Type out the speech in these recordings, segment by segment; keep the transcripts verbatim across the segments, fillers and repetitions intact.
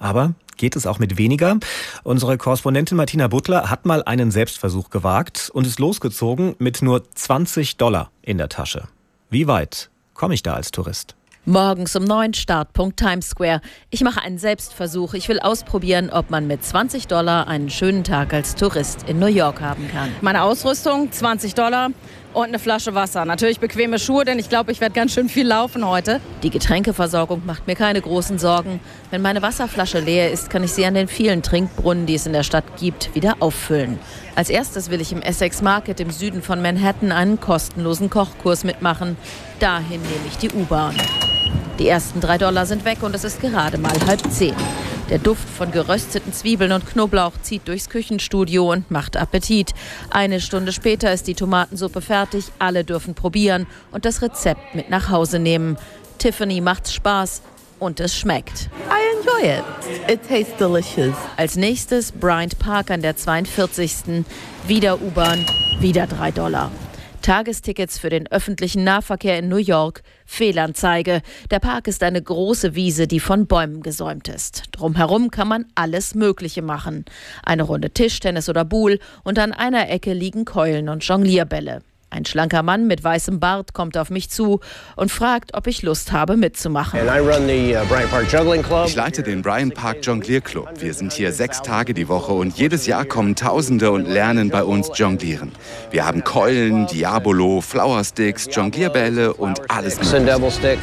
Aber geht es auch mit weniger? Unsere Korrespondentin Martina Butler hat mal einen Selbstversuch gewagt und ist losgezogen mit nur zwanzig Dollar in der Tasche. Wie weit komme ich da als Tourist? Morgens um neun, Startpunkt Times Square. Ich mache einen Selbstversuch. Ich will ausprobieren, ob man mit zwanzig Dollar einen schönen Tag als Tourist in New York haben kann. Meine Ausrüstung, zwanzig Dollar und eine Flasche Wasser. Natürlich bequeme Schuhe, denn ich glaube, ich werde ganz schön viel laufen heute. Die Getränkeversorgung macht mir keine großen Sorgen. Wenn meine Wasserflasche leer ist, kann ich sie an den vielen Trinkbrunnen, die es in der Stadt gibt, wieder auffüllen. Als erstes will ich im Essex Market im Süden von Manhattan einen kostenlosen Kochkurs mitmachen. Dahin nehme ich die U-Bahn. Die ersten drei Dollar sind weg und es ist gerade mal halb zehn. Der Duft von gerösteten Zwiebeln und Knoblauch zieht durchs Küchenstudio und macht Appetit. Eine Stunde später ist die Tomatensuppe fertig, alle dürfen probieren und das Rezept mit nach Hause nehmen. Tiffany macht's Spaß und es schmeckt. I enjoy it. It tastes delicious. Als nächstes Bryant Park an der zweiundvierzigsten Wieder U-Bahn, wieder drei Dollar. Tagestickets für den öffentlichen Nahverkehr in New York. Fehlanzeige. Der Park ist eine große Wiese, die von Bäumen gesäumt ist. Drumherum kann man alles Mögliche machen. Eine Runde Tischtennis oder Boule und an einer Ecke liegen Keulen und Jonglierbälle. Ein schlanker Mann mit weißem Bart kommt auf mich zu und fragt, ob ich Lust habe mitzumachen. Ich leite den Bryant Park Jonglier Club. Wir sind hier sechs Tage die Woche und jedes Jahr kommen Tausende und lernen bei uns jonglieren. Wir haben Keulen, Diabolo, Flowersticks, Jonglierbälle und alles Mögliche.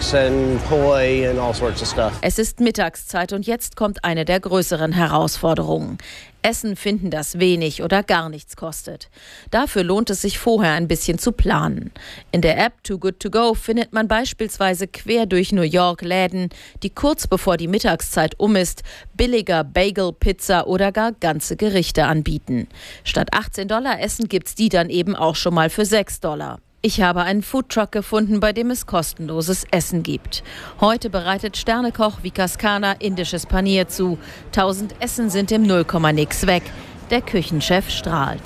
Es ist Mittagszeit und jetzt kommt eine der größeren Herausforderungen. Essen finden, das wenig oder gar nichts kostet. Dafür lohnt es sich vorher ein bisschen zu planen. In der App Too Good To Go findet man beispielsweise quer durch New York Läden, die kurz bevor die Mittagszeit um ist, billiger Bagel, Pizza oder gar ganze Gerichte anbieten. Statt achtzehn Dollar Essen gibt's die dann eben auch schon mal für sechs Dollar. Ich habe einen Foodtruck gefunden, bei dem es kostenloses Essen gibt. Heute bereitet Sternekoch Vikas Khanna indisches Panier zu. Tausend Essen sind im Nullkomma-Nix weg. Der Küchenchef strahlt.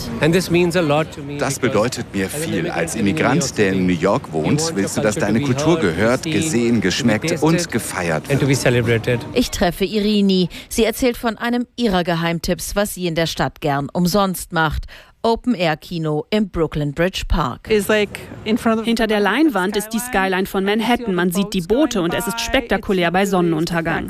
Das bedeutet mir viel. Als Immigrant, der in New York wohnt, willst du, dass deine Kultur gehört, gesehen, geschmeckt und gefeiert wird. Ich treffe Irini. Sie erzählt von einem ihrer Geheimtipps, was sie in der Stadt gern umsonst macht. Open-Air-Kino im Brooklyn Bridge Park. Hinter der Leinwand ist die Skyline von Manhattan. Man sieht die Boote und es ist spektakulär bei Sonnenuntergang.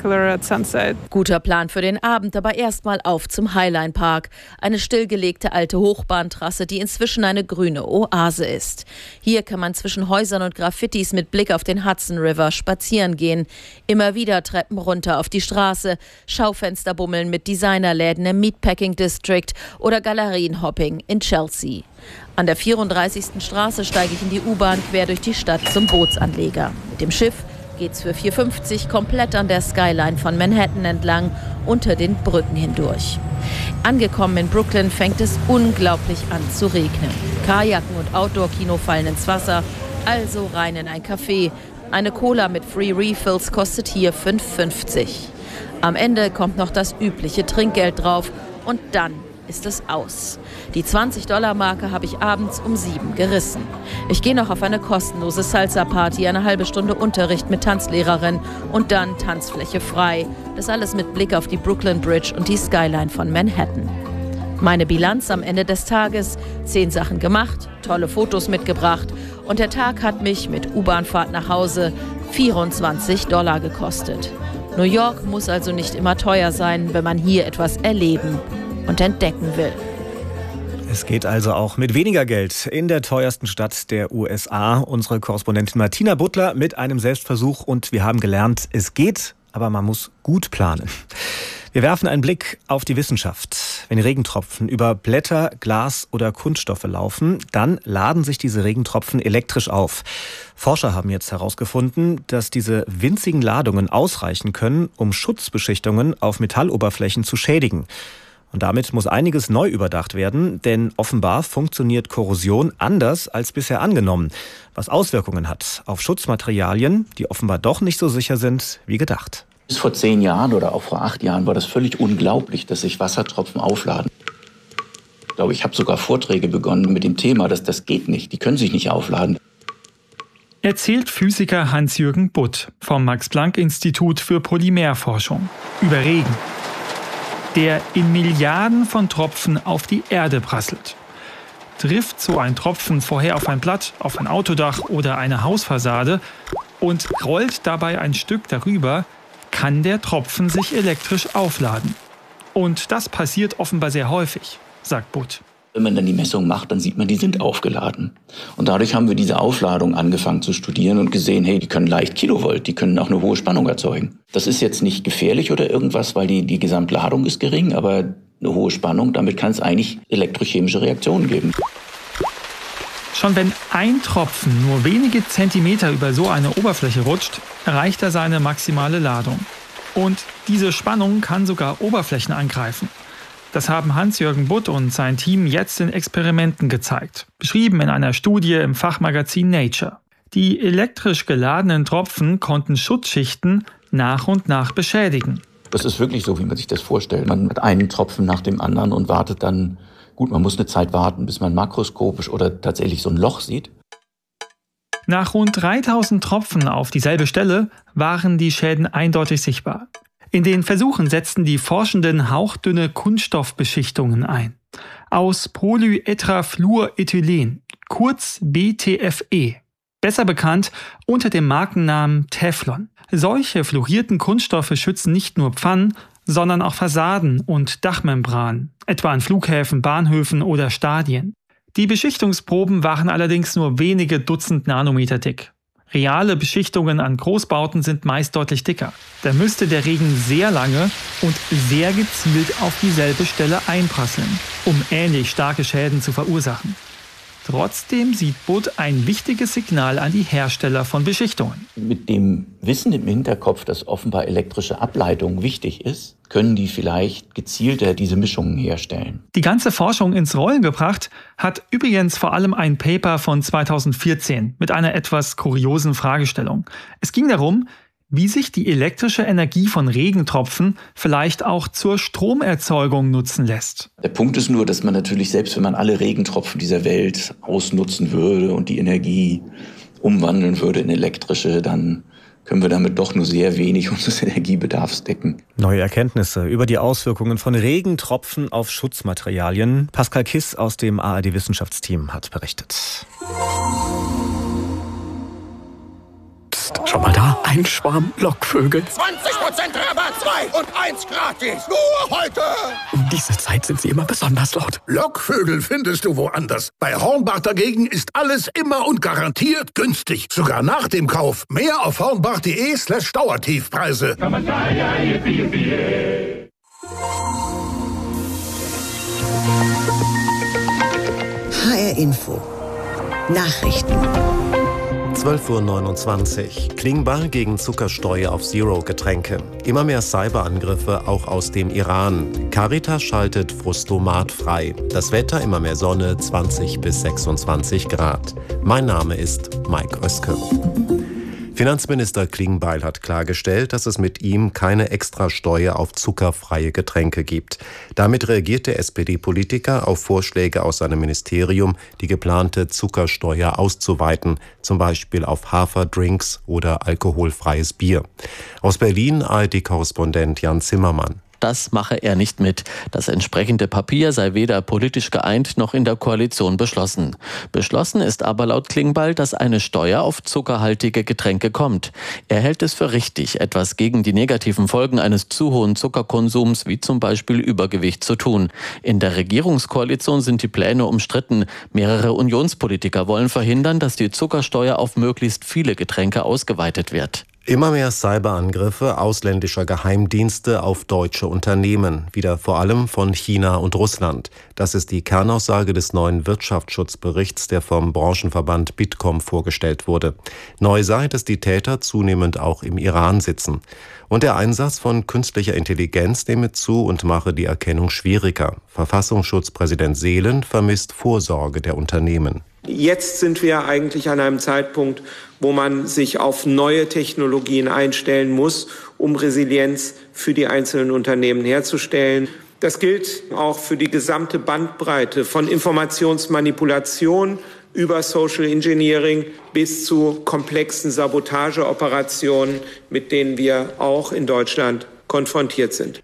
Guter Plan für den Abend, aber erstmal auf zum Highline Park. Eine stillgelegte alte Hochbahntrasse, die inzwischen eine grüne Oase ist. Hier kann man zwischen Häusern und Graffitis mit Blick auf den Hudson River spazieren gehen. Immer wieder Treppen runter auf die Straße, Schaufensterbummeln mit Designerläden im Meatpacking District oder Galerienhopping in Chelsea. An der vierunddreißigsten Straße steige ich in die U-Bahn quer durch die Stadt zum Bootsanleger. Mit dem Schiff geht's für vier fünfzig komplett an der Skyline von Manhattan entlang, unter den Brücken hindurch. Angekommen in Brooklyn fängt es unglaublich an zu regnen. Kajaken und Outdoor-Kino fallen ins Wasser, also rein in ein Café. Eine Cola mit Free Refills kostet hier fünf fünfzig. Am Ende kommt noch das übliche Trinkgeld drauf und dann ist es aus. Die zwanzig Dollar Marke habe ich abends um sieben gerissen. Ich gehe noch auf eine kostenlose Salsa-Party, eine halbe Stunde Unterricht mit Tanzlehrerin und dann Tanzfläche frei. Das alles mit Blick auf die Brooklyn Bridge und die Skyline von Manhattan. Meine Bilanz am Ende des Tages: zehn Sachen gemacht, tolle Fotos mitgebracht und der Tag hat mich mit U-Bahn-Fahrt nach Hause vierundzwanzig Dollar gekostet. New York muss also nicht immer teuer sein, wenn man hier etwas erleben und entdecken will. Es geht also auch mit weniger Geld in der teuersten Stadt der U S A. Unsere Korrespondentin Martina Butler mit einem Selbstversuch und wir haben gelernt, es geht, aber man muss gut planen. Wir werfen einen Blick auf die Wissenschaft. Wenn Regentropfen über Blätter, Glas oder Kunststoffe laufen, dann laden sich diese Regentropfen elektrisch auf. Forscher haben jetzt herausgefunden, dass diese winzigen Ladungen ausreichen können, um Schutzbeschichtungen auf Metalloberflächen zu schädigen. Und damit muss einiges neu überdacht werden, denn offenbar funktioniert Korrosion anders als bisher angenommen, was Auswirkungen hat auf Schutzmaterialien, die offenbar doch nicht so sicher sind wie gedacht. Bis vor zehn Jahren oder auch vor acht Jahren war das völlig unglaublich, dass sich Wassertropfen aufladen. Ich glaube, ich habe sogar Vorträge begonnen mit dem Thema, dass das geht nicht, die können sich nicht aufladen. Erzählt Physiker Hans-Jürgen Butt vom Max-Planck-Institut für Polymerforschung über Regen. der in Milliarden von Tropfen auf die Erde prasselt. Trifft so ein Tropfen vorher auf ein Blatt, auf ein Autodach oder eine Hausfassade und rollt dabei ein Stück darüber, kann der Tropfen sich elektrisch aufladen. Und das passiert offenbar sehr häufig, sagt Butt. Wenn man dann die Messung macht, dann sieht man, die sind aufgeladen. Und dadurch haben wir diese Aufladung angefangen zu studieren und gesehen, hey, die können leicht Kilovolt, die können auch eine hohe Spannung erzeugen. Das ist jetzt nicht gefährlich oder irgendwas, weil die, die Gesamtladung ist gering, aber eine hohe Spannung, damit kann es eigentlich elektrochemische Reaktionen geben. Schon wenn ein Tropfen nur wenige Zentimeter über so eine Oberfläche rutscht, erreicht er seine maximale Ladung. Und diese Spannung kann sogar Oberflächen angreifen. Das haben Hans-Jürgen Butt und sein Team jetzt in Experimenten gezeigt, beschrieben in einer Studie im Fachmagazin Nature. Die elektrisch geladenen Tropfen konnten Schutzschichten nach und nach beschädigen. Das ist wirklich so, wie man sich das vorstellt. Man hat einen Tropfen nach dem anderen und wartet dann. Gut, man muss eine Zeit warten, bis man makroskopisch oder tatsächlich so ein Loch sieht. Nach rund dreitausend Tropfen auf dieselbe Stelle waren die Schäden eindeutig sichtbar. In den Versuchen setzten die Forschenden hauchdünne Kunststoffbeschichtungen ein. Aus Polytetrafluorethylen, kurz B T F E, besser bekannt unter dem Markennamen Teflon. Solche fluorierten Kunststoffe schützen nicht nur Pfannen, sondern auch Fassaden und Dachmembranen, etwa an Flughäfen, Bahnhöfen oder Stadien. Die Beschichtungsproben waren allerdings nur wenige Dutzend Nanometer dick. Reale Beschichtungen an Großbauten sind meist deutlich dicker. Da müsste der Regen sehr lange und sehr gezielt auf dieselbe Stelle einprasseln, um ähnlich starke Schäden zu verursachen. Trotzdem sieht Butt ein wichtiges Signal an die Hersteller von Beschichtungen. Mit dem Wissen im Hinterkopf, dass offenbar elektrische Ableitung wichtig ist, können die vielleicht gezielter diese Mischungen herstellen. Die ganze Forschung ins Rollen gebracht hat übrigens vor allem ein Paper von zweitausendvierzehn mit einer etwas kuriosen Fragestellung. Es ging darum, wie sich die elektrische Energie von Regentropfen vielleicht auch zur Stromerzeugung nutzen lässt. Der Punkt ist nur, dass man natürlich, selbst wenn man alle Regentropfen dieser Welt ausnutzen würde und die Energie umwandeln würde in elektrische, dann können wir damit doch nur sehr wenig unseres Energiebedarfs decken. Neue Erkenntnisse über die Auswirkungen von Regentropfen auf Schutzmaterialien. Pascal Kiss aus dem A R D-Wissenschaftsteam hat berichtet. Schau mal da, ein Schwarm Lockvögel. zwanzig Prozent Rabatt, zwei und eins gratis. Nur heute. Um diese Zeit sind sie immer besonders laut. Lockvögel findest du woanders. Bei Hornbach dagegen ist alles immer und garantiert günstig. Sogar nach dem Kauf. Mehr auf hornbach.de slash Dauertiefpreise. H R Info. Nachrichten. zwölf Uhr neunundzwanzig. Klingbeil gegen Zuckersteuer auf Zero-Getränke. Immer mehr Cyberangriffe auch aus dem Iran. Caritas schaltet Frustomat frei. Das Wetter immer mehr Sonne, zwanzig bis sechsundzwanzig Grad. Mein Name ist Mike Oeske. Finanzminister Klingbeil hat klargestellt, dass es mit ihm keine Extrasteuer auf zuckerfreie Getränke gibt. Damit reagiert der S P D-Politiker auf Vorschläge aus seinem Ministerium, die geplante Zuckersteuer auszuweiten, zum Beispiel auf Haferdrinks oder alkoholfreies Bier. Aus Berlin A R D-Korrespondent Jan Zimmermann. Das mache er nicht mit. Das entsprechende Papier sei weder politisch geeint noch in der Koalition beschlossen. Beschlossen ist aber laut Klingbeil, dass eine Steuer auf zuckerhaltige Getränke kommt. Er hält es für richtig, etwas gegen die negativen Folgen eines zu hohen Zuckerkonsums, wie zum Beispiel Übergewicht, zu tun. In der Regierungskoalition sind die Pläne umstritten. Mehrere Unionspolitiker wollen verhindern, dass die Zuckersteuer auf möglichst viele Getränke ausgeweitet wird. Immer mehr Cyberangriffe ausländischer Geheimdienste auf deutsche Unternehmen, wieder vor allem von China und Russland. Das ist die Kernaussage des neuen Wirtschaftsschutzberichts, der vom Branchenverband Bitkom vorgestellt wurde. Neu sei, dass die Täter zunehmend auch im Iran sitzen. Und der Einsatz von künstlicher Intelligenz nehme zu und mache die Erkennung schwieriger. Verfassungsschutzpräsident Seelen vermisst Vorsorge der Unternehmen. Jetzt sind wir eigentlich an einem Zeitpunkt, wo man sich auf neue Technologien einstellen muss, um Resilienz für die einzelnen Unternehmen herzustellen. Das gilt auch für die gesamte Bandbreite von Informationsmanipulation über Social Engineering bis zu komplexen Sabotageoperationen, mit denen wir auch in Deutschland konfrontiert sind.